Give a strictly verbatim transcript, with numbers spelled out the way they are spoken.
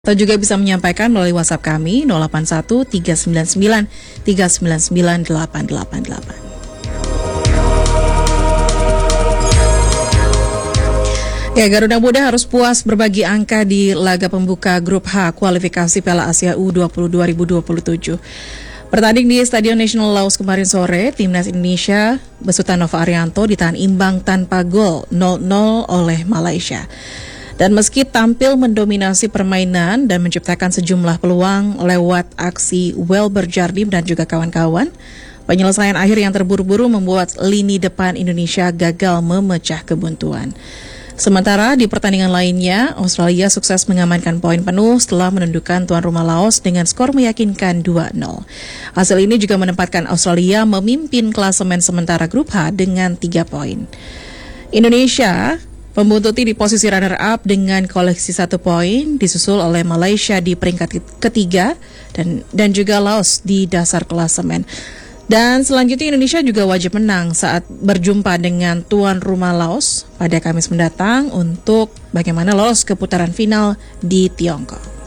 Atau juga bisa menyampaikan melalui WhatsApp kami nol delapan satu tiga sembilan sembilan tiga sembilan sembilan delapan delapan delapan. Ya, Garuda Muda harus puas berbagi angka di laga pembuka Grup H kualifikasi Piala Asia U dua puluh dua ribu dua puluh tujuh. Bertanding di Stadion National Laos kemarin sore, Timnas Indonesia besutan Nova Arianto ditahan imbang tanpa gol nol nol oleh Malaysia. Dan meski tampil mendominasi permainan dan menciptakan sejumlah peluang lewat aksi Welber Jardim dan juga kawan-kawan, penyelesaian akhir yang terburu-buru membuat lini depan Indonesia gagal memecah kebuntuan. Sementara di pertandingan lainnya, Australia sukses mengamankan poin penuh setelah menundukkan tuan rumah Laos dengan skor meyakinkan dua nol. Hasil ini juga menempatkan Australia memimpin klasemen sementara Grup H dengan tiga poin. Indonesia pembuntuti di posisi runner-up dengan koleksi satu poin, disusul oleh Malaysia di peringkat ketiga dan dan juga Laos di dasar klasemen. Dan selanjutnya Indonesia juga wajib menang saat berjumpa dengan tuan rumah Laos pada Kamis mendatang untuk bagaimana lolos ke putaran final di Tiongkok.